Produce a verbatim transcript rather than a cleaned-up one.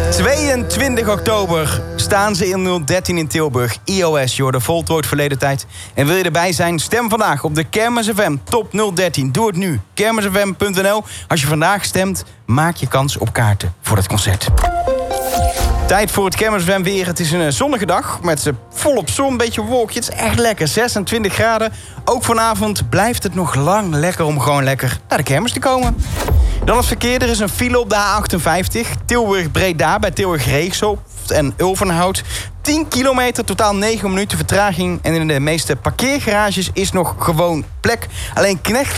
tweeëntwintig oktober staan ze in nul dertien in Tilburg. I O S, joh, de Voltooid verleden tijd. En wil je erbij zijn? Stem vandaag op de Kermis F M Top nul dertien. Doe het nu. kermis f m punt n l. Als je vandaag stemt, maak je kans op kaarten voor het concert. Tijd voor het Kermis F M weer. Het is een zonnige dag met volop zon, een beetje wolkje. Het is echt lekker, zesentwintig graden. Ook vanavond blijft het nog lang lekker om gewoon lekker naar de kermis te komen. Dan het verkeer. Er is een file op de A achtenvijftig. Tilburg-Breda bij Tilburg-Reeksoft en Ulvenhout. tien kilometer, totaal negen minuten vertraging. En in de meeste parkeergarages is nog gewoon plek. Alleen Knecht